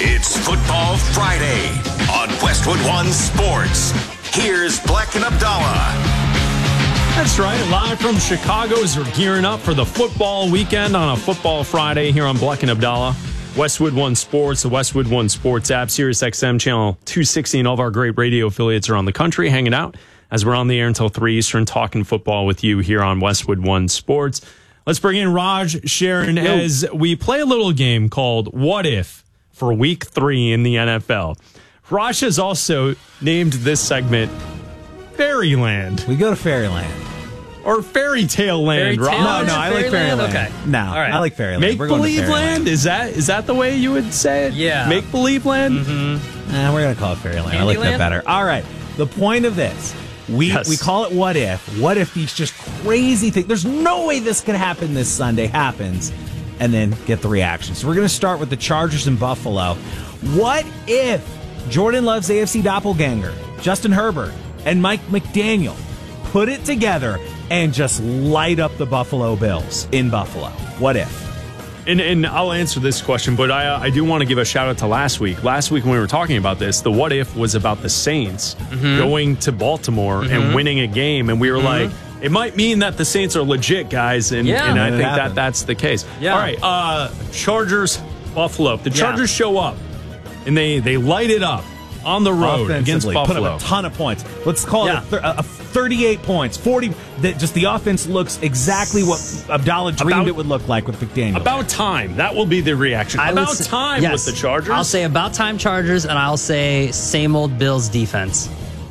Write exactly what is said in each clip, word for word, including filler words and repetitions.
It's Football Friday on Westwood One Sports. Here's Black and Abdallah. That's right. Live from Chicago as we're gearing up for the football weekend on a Football Friday here on Black and Abdallah. Westwood One Sports, the Westwood One Sports app, Sirius X M channel two sixty, and all of our great radio affiliates around the country hanging out as we're on the air until three Eastern talking football with you here on Westwood One Sports. Let's bring in Raj Sharon as we play a little game called What If for week three in the N F L. Raj has also named this segment Fairyland. We go to Fairyland. Or Fairy Tale Land. Fairy Tale? No, no, I like Fairyland. Okay. No, All right. I like Fairyland. Make We're going to Believe Fairyland. Land? Is that is that the way you would say it? Yeah. Make Believe Land? Mm-hmm. Nah, we're going to call it Fairyland. I like that Candyland? better. All right. The point of this, we Yes. we call it What If. What if these just crazy things, there's no way this could happen this Sunday, happens, and then get the reaction. So we're going to start with the Chargers in Buffalo. What if Jordan Love's A F C doppelganger, Justin Herbert, and Mike McDaniel put it together and just light up the Buffalo Bills in Buffalo? What if? And, and I'll answer this question, but I I do want to give a shout out to last week. Last week when we were talking about this, the what if was about the Saints Mm-hmm. going to Baltimore Mm-hmm. and winning a game. And we were like, it might mean that the Saints are legit, guys. And, Yeah. and I It think happened. that that's the case. Yeah. All right, uh, Chargers, Buffalo. If the Yeah. Chargers show up and they, they light it up on the road against Offensively, Buffalo. put up a ton of points. Let's call Yeah. it a, thir- a thirty-eight points, forty. That just the offense looks exactly what Abdallah dreamed About- it would look like with McDaniel. About time. That will be the reaction. I would About say- time yes. with the Chargers. I'll say about time Chargers, and I'll say same old Bills defense.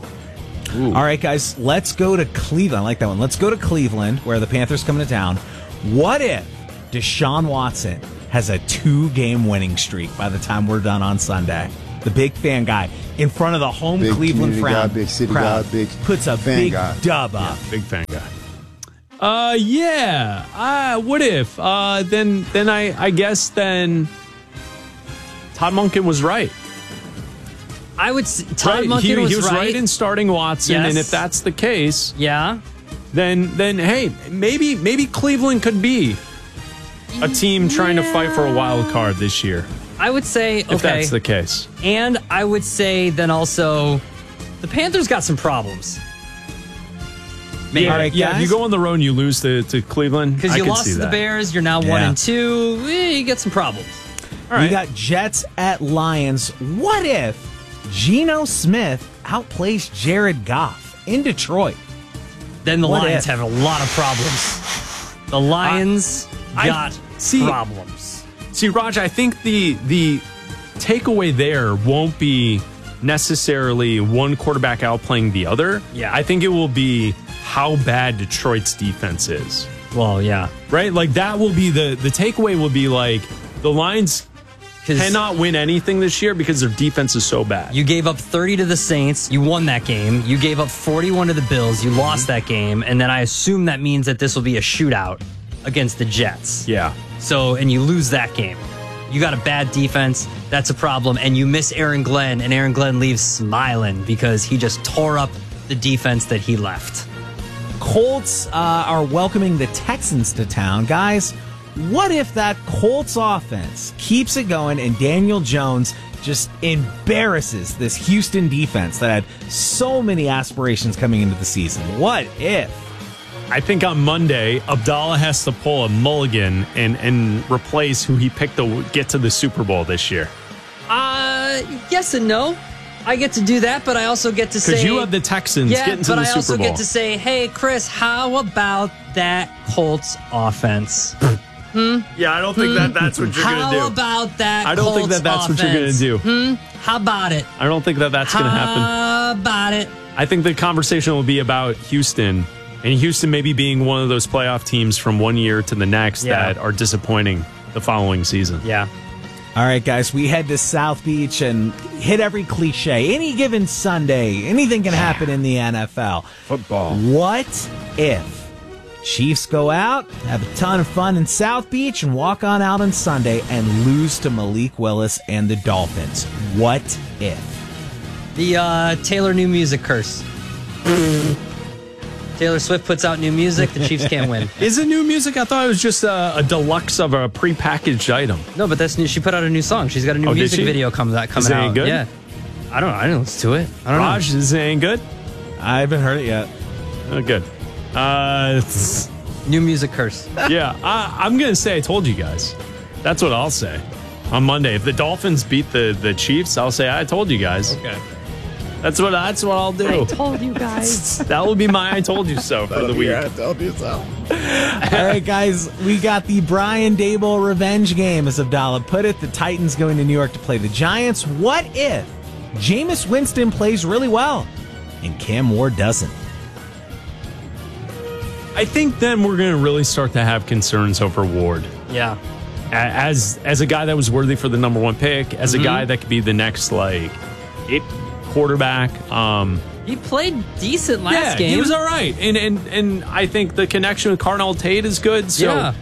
All right, guys, let's go to Cleveland. I like that one. Let's go to Cleveland, where the Panthers coming to town. What if Deshaun Watson has a two-game winning streak by the time we're done on Sunday? The big fan guy in front of the home Big Cleveland community crowd, guy, big city crowd guy, big puts a fan big guy. dub up. Big fan guy. Uh, yeah. Uh, what if? Uh, then, then I, I guess then Todd Monken was right. I would. s- Todd Right? Monken he, was, he was right. right in starting Watson, Yes. and if that's the case, Yeah. then then hey, maybe maybe Cleveland could be a team trying to fight for a wild card this year. I would say If okay, that's the case. and I would say then also the Panthers got some problems. Maybe. All right, yeah, if guys. you go on the road and you lose to, to Cleveland, Because I you could lost see to the that. Bears, you're now one Yeah. and two. Eh, you get some problems. All right. We got Jets at Lions. What if Geno Smith outplays Jared Goff in Detroit? Then the What Lions if? have a lot of problems. The Lions I- got see- problems. See, Raj, I think the the takeaway there won't be necessarily one quarterback outplaying the other. Yeah. I think it will be how bad Detroit's defense is. Well, yeah. Right? Like that will be the the takeaway will be like the Lions 'Cause cannot win anything this year because their defense is so bad. you gave up thirty to the Saints. You won that game. You gave up forty-one to the Bills. You lost that game. And then I assume that means that this will be a shootout against the Jets. yeah. So, and you lose that game. You got a bad defense. That's a problem. And you miss Aaron Glenn, and Aaron Glenn leaves smiling because he just tore up the defense that he left. Colts uh, are welcoming the Texans to town. Guys, what if that Colts offense keeps it going and Daniel Jones just embarrasses this Houston defense that had so many aspirations coming into the season? What if? I think on Monday, Abdallah has to pull a mulligan and, and replace who he picked to get to the Super Bowl this year. Uh, yes and no. I get to do that, but I also get to say... Because you have the Texans yeah, getting to but the I Super also Bowl. get to say, hey, Chris, how about that Colts offense? Yeah, I don't think that that's what you're How going to do. about that I don't Colts think that that's what you're going to do. Hmm? How about it? I don't think that that's going to happen. How about it? I think the conversation will be about Houston, and Houston maybe being one of those playoff teams from one year to the next Yeah. that are disappointing the following season. Yeah. All right, guys, we head to South Beach and hit every cliche. Any given Sunday, anything can happen in the N F L. Football. What if Chiefs go out, have a ton of fun in South Beach, and walk on out on Sunday and lose to Malik Willis and the Dolphins? What if? The uh, Taylor New Music curse. Taylor Swift puts out new music, the Chiefs can't win. Is it new music? I thought it was just a, a deluxe of a prepackaged item. No, but that's new. She put out a new song. She's got a new Oh, did music she? video coming out. Coming Is it out. good? Yeah. I don't know. I didn't listen to it. I don't Raj, is it ain't good? I haven't heard it yet. Oh, good. Uh, know. New music curse. yeah, I, I'm going to say I told you guys. That's what I'll say on Monday. If the Dolphins beat the, the Chiefs, I'll say I told you guys. Okay. That's what that's what I'll do. told you guys. That will be my I told you so for the week. All right, guys, we got the Brian Dable revenge game, as Abdallah put it. The Titans going to New York to play the Giants. What if Jameis Winston plays really well and Cam Ward doesn't? I think then we're going to really start to have concerns over Ward. Yeah. A- As as a guy that was worthy for the number one pick, as Mm-hmm. a guy that could be the next like it quarterback. Um, He played decent last yeah, game. he was all right, and and and I think the connection with Cardinal Tate is good. So Yeah.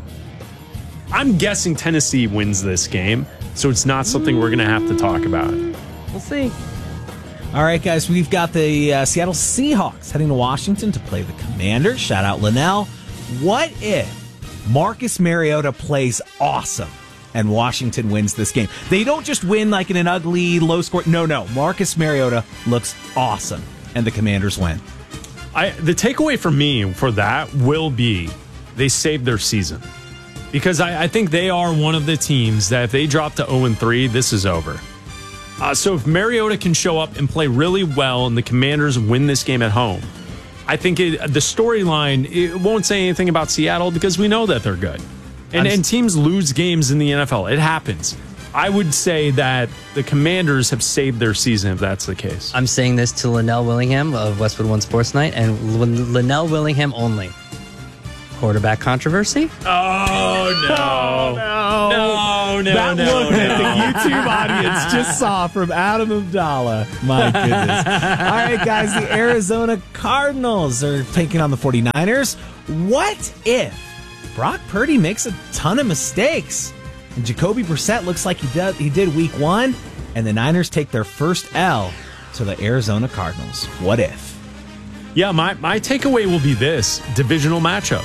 I'm guessing Tennessee wins this game, so it's not something we're going to have to talk about. We'll see. All right, guys, we've got the uh, Seattle Seahawks heading to Washington to play the Commanders. Shout out Linnell. What if Marcus Mariota plays awesome and Washington wins this game? They don't just win like in an ugly, low score. No, no. Marcus Mariota looks awesome and the Commanders win. I the takeaway for me for that will be they saved their season. Because I, I think they are one of the teams that if they drop to oh and three, this is over. Uh, so if Mariota can show up and play really well and the Commanders win this game at home, I think it, the storyline, it won't say anything about Seattle because we know that they're good. And, and teams lose games in the N F L. It happens. I would say that the Commanders have saved their season if that's the case. I'm saying this to Linnell Willingham of Westwood One Sports Night and Lin- Linnell Willingham only. Quarterback controversy? Oh, no. No, no, that no, look no. that the YouTube audience just saw from Adam Abdallah. My goodness. All right, guys, the Arizona Cardinals are taking on the 49ers. What if Brock Purdy makes a ton of mistakes and Jacoby Brissett looks like he did, he did week one and the Niners take their first L to the Arizona Cardinals? What if? Yeah, my, my takeaway will be this divisional matchup.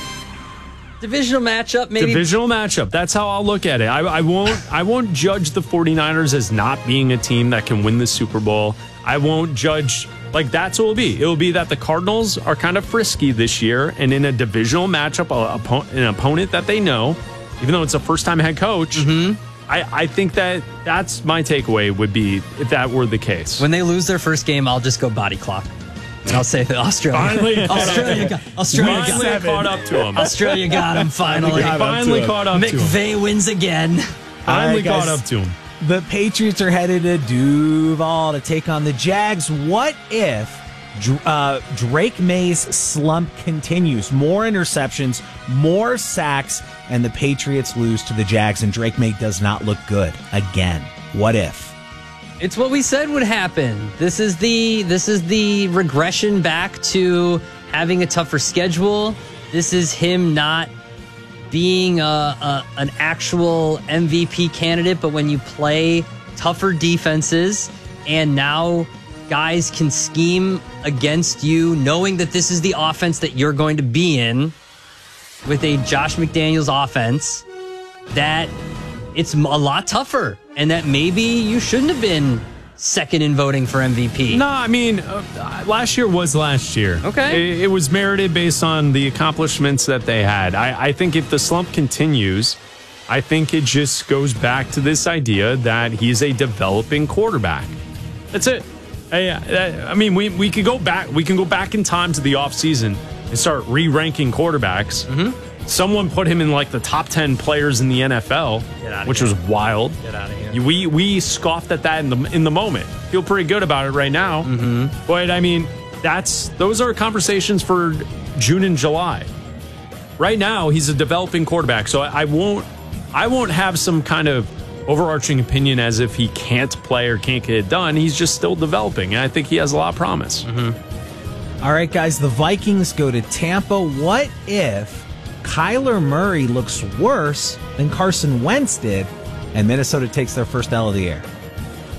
Divisional matchup, maybe. Divisional matchup. That's how I'll look at it. I, I won't I won't judge the 49ers as not being a team that can win the Super Bowl. I won't judge like that's what it'll be. It'll be that the Cardinals are kind of frisky this year, and in a divisional matchup, a, a, an opponent that they know, even though it's a first-time head coach, Mm-hmm. I, I think that that's my takeaway would be if that were the case. When they lose their first game, I'll just go body clock. And I'll say that Australia. Finally, Australia got, Australia finally got, caught up to him. Australia got him finally. Got up to Finally him. caught up to him. McVay wins again. Finally All right, caught guys. up to him. The Patriots are headed to Duval to take on the Jags. What if Dr- uh, Drake May's slump continues? More interceptions, more sacks, and the Patriots lose to the Jags, and Drake May does not look good again. What if? It's what we said would happen. This is the this is the regression back to having a tougher schedule. This is him not being a, a an actual M V P candidate, but when you play tougher defenses and now guys can scheme against you, knowing that this is the offense that you're going to be in with a Josh McDaniels offense, that it's a lot tougher, and that maybe you shouldn't have been second in voting for M V P. No, I mean, uh, last year was last year. Okay. It, it was merited based on the accomplishments that they had. I, I think if the slump continues, I think it just goes back to this idea that he's a developing quarterback. That's it. I, I, I mean, we, we could go back. We can go back in time to the offseason and start re-ranking quarterbacks. Mm-hmm. Someone put him in like the top ten players in the N F L, Get outta which here. was wild. Get out of here. We we scoffed at that in the in the moment. Feel pretty good about it right now. Mm-hmm. But I mean, that's those are conversations for June and July. Right now, he's a developing quarterback, so I, I won't I won't have some kind of overarching opinion as if he can't play or can't get it done. He's just still developing, and I think he has a lot of promise. Mm-hmm. All right, guys, the Vikings go to Tampa. What if Kyler Murray looks worse than Carson Wentz did, and Minnesota takes their first L of the year?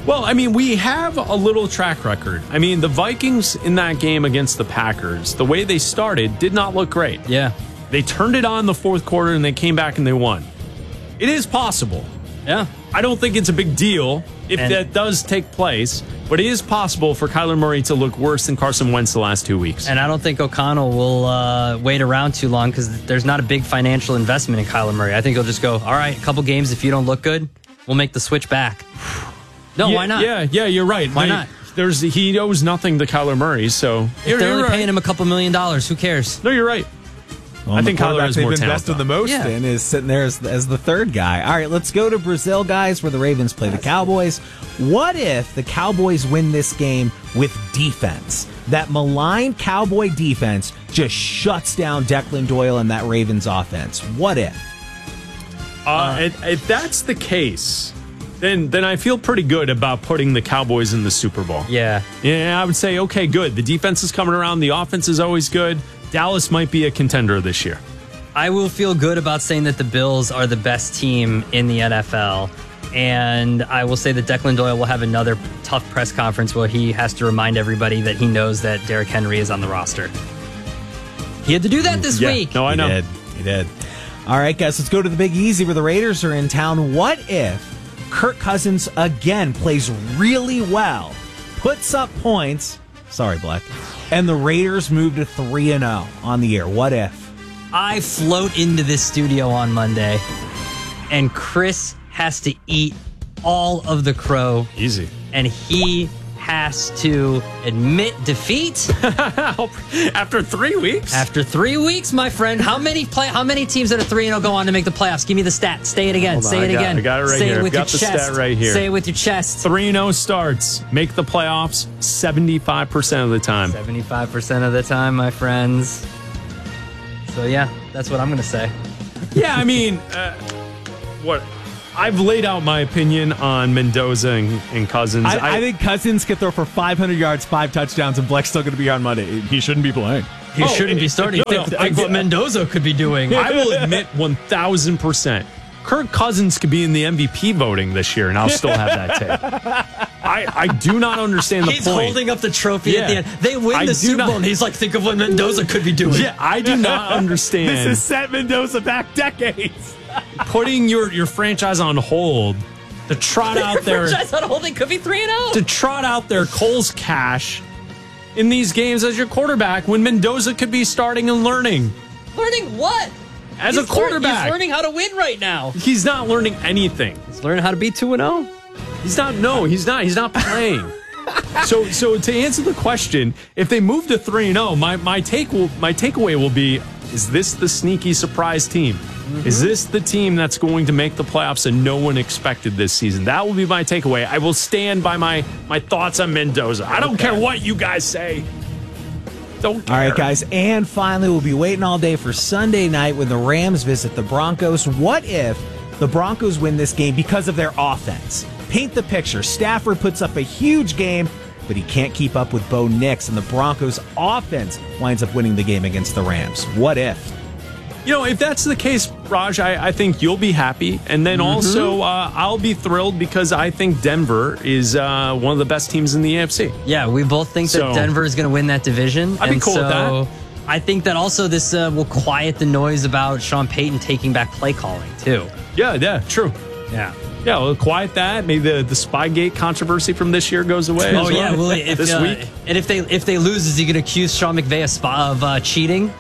Well, I mean, we have a little track record. I mean, the Vikings in that game against the Packers, the way they started did not look great. Yeah. They turned it on the fourth quarter and they came back and they won. It is possible. Yeah. I don't think it's a big deal if And- that does take place, but it is possible for Kyler Murray to look worse than Carson Wentz the last two weeks. And I don't think O'Connell will uh, wait around too long because there's not a big financial investment in Kyler Murray. I think he'll just go, all right, a couple games. If you don't look good, we'll make the switch back. No, yeah, why not? Yeah, yeah, you're right. Why They- not? There's he owes nothing to Kyler Murray, so If you're, they're you're only right. paying him a couple million dollars, who cares? No, you're right. Well, I the think Kyler quarterback is they've more invested talented. the most Yeah. in is sitting there as, as the third guy. All right, let's go to Brazil, guys, where the Ravens play the Cowboys. What if the Cowboys win this game with defense? That maligned Cowboy defense just shuts down Declan Doyle and that Ravens offense. What if? Uh, if, if that's the case, then then I feel pretty good about putting the Cowboys in the Super Bowl. Yeah. Yeah, I would say, okay, good. The defense is coming around. The offense is always good. Dallas might be a contender this year. I will feel good about saying that the Bills are the best team in the N F L. And I will say that Declan Doyle will have another tough press conference where he has to remind everybody that he knows that Derrick Henry is on the roster. He had to do that this Yeah. week. No, I He know. did. He did. All right, guys, let's go to the Big Easy where the Raiders are in town. What if Kirk Cousins again plays really well, puts up points, sorry, Black, and the Raiders move to three and oh on the year? What if? I float into this studio on Monday, and Chris has to eat all of the crow, Easy. and he has to admit defeat After three weeks? after three weeks, my friend. How many play? How many teams that are three and zero go on to make the playoffs? Give me the stat. Say it again. Hold on, Say I it got- again. I got it right Say here. it with Got your the chest. stat right here. Say it with your chest. three and oh starts. Make the playoffs seventy-five percent of the time. Seventy-five percent of the time, my friends. So yeah, that's what I'm gonna say. Yeah, I mean, uh, what? I've laid out my opinion on Mendoza and, and Cousins. I, I think Cousins could throw for five hundred yards, five touchdowns, and Black's still going to be here on Monday. He shouldn't be playing. He Oh, shouldn't be it- starting. no, no, think, I- think what Mendoza could be doing. I will admit one thousand percent. Kirk Cousins could be in the M V P voting this year, and I'll still have that tape. I, I do not understand the He's point. holding up the trophy at the Yeah. end. They win I the do Super not- Bowl, and he's like, think of what Mendoza could be doing. Yeah, I do not understand set Mendoza back decades. putting your, your franchise on hold to trot out their Franchise on hold, they could be three and oh. to trot out their Coles cash in these games as your quarterback when Mendoza could be starting and learning. Learning what? As He's a quarterback. learn- he's learning how to win right now. He's not learning anything. He's learning how to be two and oh. He's not. No, he's not. He's not playing. so, so to answer the question, if they move to three and zero, my my take will my takeaway will be: is this the sneaky surprise team? Mm-hmm. Is this the team that's going to make the playoffs and no one expected this season? That will be my takeaway. I will stand by my my thoughts on Mendoza. I don't care what you guys say. Don't care. All right, guys. And finally, we'll be waiting all day for Sunday night when the Rams visit the Broncos. What if the Broncos win this game because of their offense? Paint the picture. Stafford puts up a huge game, but he can't keep up with Bo Nix, and the Broncos' offense winds up winning the game against the Rams. What if? You know, if that's the case, Raj, I, I think you'll be happy. And then Mm-hmm. also, uh, I'll be thrilled because I think Denver is uh, one of the best teams in the A F C. Yeah, we both think So- that Denver is going to win that division. I'd be and cool so with that. I think that also this uh, will quiet the noise about Sean Payton taking back play calling, too. Yeah, yeah, true. Yeah. Yeah, we'll quiet that. Maybe the, the Spygate controversy from this year goes away. Oh as yeah, well. well, if, this uh, week. and if they if they lose, is he going to accuse Sean McVay of, spa, of uh, cheating?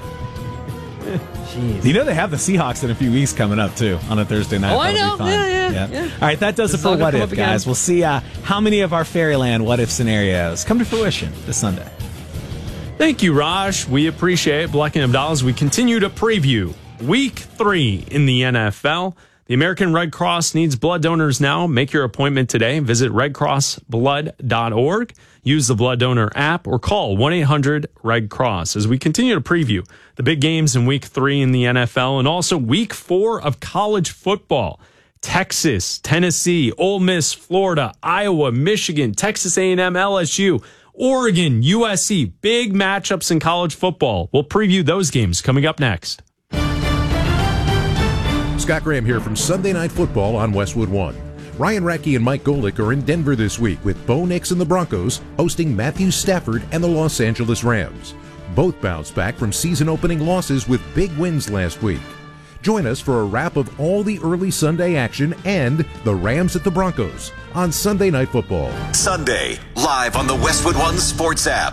Jeez. You know they have the Seahawks in a few weeks coming up, too, on a Thursday night. Oh, I That'll be know. fun. Yeah, yeah, yeah. All right, that does This it is all for gonna What come If, up again. guys. We'll see uh, how many of our Fairyland What If scenarios come to fruition this Sunday. Thank you, Raj. We appreciate it. Black and Abdallah, as we continue to preview week three in the N F L. The American Red Cross needs blood donors now. Make your appointment today. Visit red cross blood dot org. Use the Blood Donor app or call one eight hundred red cross as we continue to preview the big games in week three in the N F L and also week four of college football. Texas, Tennessee, Ole Miss, Florida, Iowa, Michigan, Texas A and M, L S U, Oregon, U S C. Big matchups in college football. We'll preview those games coming up next. Scott Graham here from Sunday Night Football on Westwood One. Ryan Rackey and Mike Golick are in Denver this week with Bo Nix and the Broncos hosting Matthew Stafford and the Los Angeles Rams. Both bounced back from season-opening losses with big wins last week. Join us for a wrap of all the early Sunday action and the Rams at the Broncos on Sunday Night Football. Sunday, live on the Westwood One Sports app.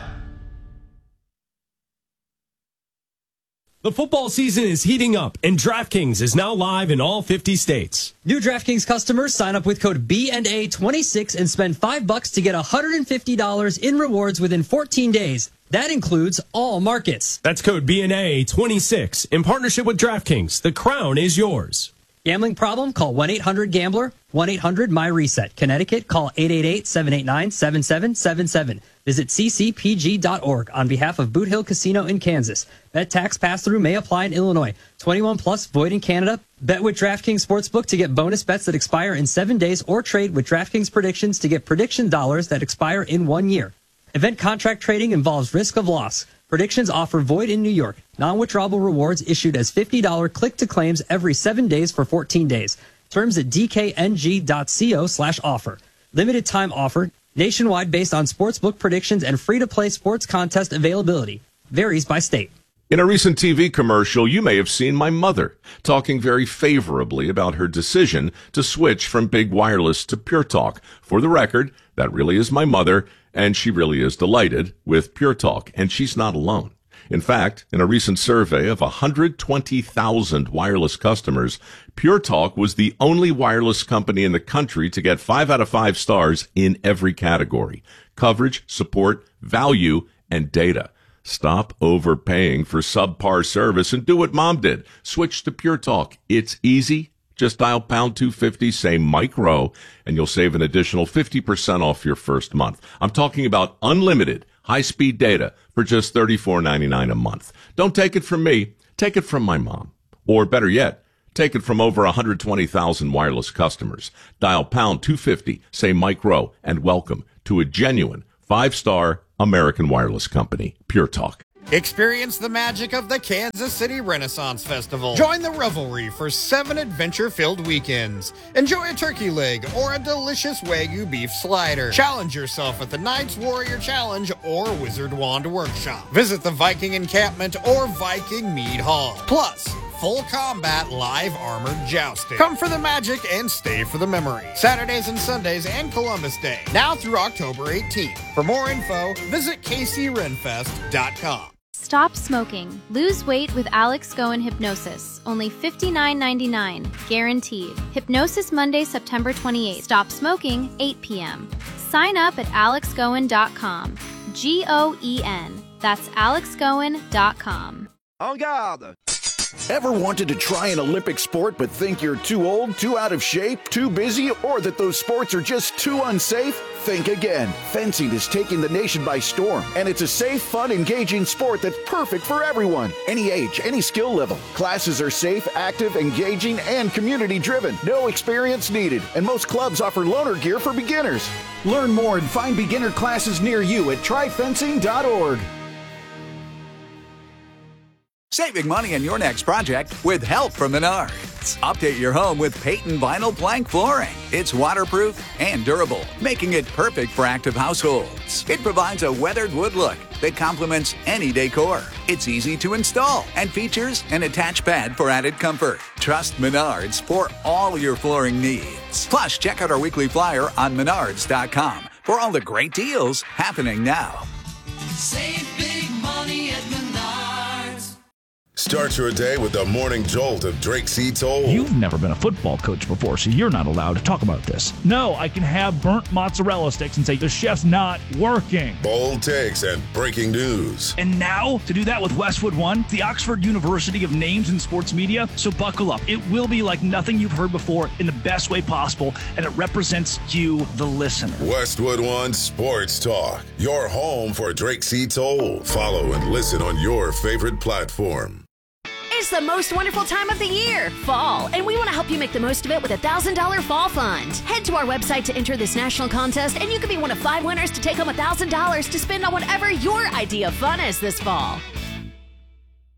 The football season is heating up, and DraftKings is now live in all fifty states. New DraftKings customers sign up with code B N A twenty-six and spend five bucks to get one hundred fifty dollars in rewards within fourteen days. That includes all markets. That's code B N A twenty-six. In partnership with DraftKings, the crown is yours. Gambling problem? Call one eight hundred gambler, one eight hundred my reset. Connecticut, call eight eight eight, seven eight nine, seven seven seven seven. Visit c c p g dot org on behalf of Boot Hill Casino in Kansas. Bet tax pass-through may apply in Illinois. twenty-one plus, void in Canada. Bet with DraftKings Sportsbook to get bonus bets that expire in seven days or trade with DraftKings Predictions to get prediction dollars that expire in one year. Event contract trading involves risk of loss. Predictions offer void in New York. Non-withdrawable rewards issued as fifty dollars click-to-claims every seven days for fourteen days. Terms at d k n g dot co slash offer. Limited time offer. Nationwide based on sportsbook predictions and free-to-play sports contest availability. Varies by state. In a recent T V commercial, you may have seen my mother talking very favorably about her decision to switch from Big Wireless to Pure Talk. For the record, that really is my mother, and she really is delighted with Pure Talk, and she's not alone. In fact, in a recent survey of one hundred twenty thousand wireless customers, Pure Talk was the only wireless company in the country to get five out of five stars in every category: coverage, support, value, and data. Stop overpaying for subpar service and do what Mom did. Switch to Pure Talk. It's easy. Just dial pound two fifty, say Mike Rowe, and you'll save an additional fifty percent off your first month. I'm talking about unlimited high-speed data for just thirty-four ninety-nine a month. Don't take it from me. Take it from my mom. Or better yet, take it from over one hundred twenty thousand wireless customers. Dial pound two fifty, say Mike Rowe, and welcome to a genuine five-star American wireless company, Pure Talk. Experience the magic of the Kansas City Renaissance Festival. Join the revelry for seven adventure-filled weekends. Enjoy a turkey leg or a delicious Wagyu beef slider. Challenge yourself at the Knights Warrior Challenge or Wizard Wand Workshop. Visit the Viking Encampment or Viking Mead Hall. Plus, full combat live armored jousting. Come for the magic and stay for the memory. Saturdays and Sundays and Columbus Day. Now through October eighteenth. For more info, visit k c renfest dot com. Stop smoking. Lose weight with Alex Goen Hypnosis. Only fifty-nine ninety-nine. Guaranteed. Hypnosis Monday, September twenty-eighth. Stop smoking, eight p.m. Sign up at alex goen dot com. G O E N. That's alex goen dot com. En garde! Ever wanted to try an Olympic sport but think you're too old, too out of shape, too busy, or that those sports are just too unsafe? Think again. Fencing is taking the nation by storm, and it's a safe, fun, engaging sport that's perfect for everyone. Any age, any skill level. Classes are safe, active, engaging, and community-driven. No experience needed, and most clubs offer loaner gear for beginners. Learn more and find beginner classes near you at try fencing dot org. Saving money on your next project with help from Menards. Update your home with Peyton Vinyl Plank Flooring. It's waterproof and durable, making it perfect for active households. It provides a weathered wood look that complements any decor. It's easy to install and features an attached pad for added comfort. Trust Menards for all your flooring needs. Plus, check out our weekly flyer on menards dot com for all the great deals happening now. Save big money at Menards. Start your day with the morning jolt of Drake C. Toll. You've never been a football coach before, so you're not allowed to talk about this. No, I can have burnt mozzarella sticks and say the chef's not working. Bold takes and breaking news. And now, to do that with Westwood One, the Oxford University of Names in Sports Media. So buckle up. It will be like nothing you've heard before in the best way possible, and it represents you, the listener. Westwood One Sports Talk, your home for Drake C. Toll. Follow and listen on your favorite platform. It's the most wonderful time of the year, fall, and we want to help you make the most of it with a one thousand dollars Fall Fund. Head to our website to enter this national contest, and you can be one of five winners to take home one thousand dollars to spend on whatever your idea of fun is this fall.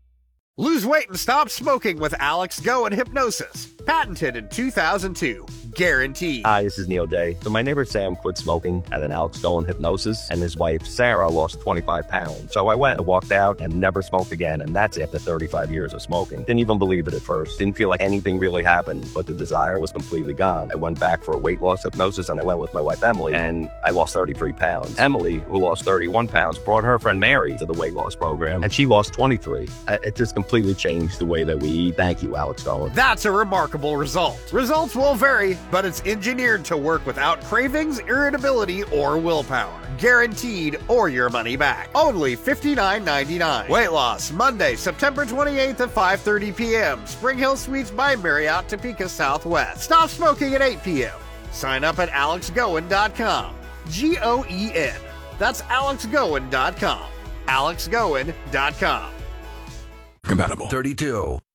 Lose weight and stop smoking with Alex Goen Hypnosis. Patented in two thousand two. guaranteed. Hi, this is Neil Day. So my neighbor Sam quit smoking at an Alex Goen hypnosis, and his wife Sarah lost twenty-five pounds. So I went and walked out and never smoked again, and that's after thirty-five years of smoking. Didn't even believe it at first. Didn't feel like anything really happened, but the desire was completely gone. I went back for a weight loss hypnosis, and I went with my wife Emily, and I lost thirty-three pounds. Emily, who lost thirty-one pounds, brought her friend Mary to the weight loss program, and she lost twenty-three. It just completely changed the way that we eat. Thank you, Alex Goen. That's a remarkable result. Results will vary, but it's engineered to work without cravings, irritability, or willpower. Guaranteed or your money back. Only fifty-nine ninety-nine. Weight loss, Monday, September twenty-eighth at five thirty p.m. Spring Hill Suites by Marriott, Topeka Southwest. Stop smoking at eight p.m. Sign up at alex goen dot com. G O E N. That's alex goen dot com. alex goen dot com. Compatible. thirty-two.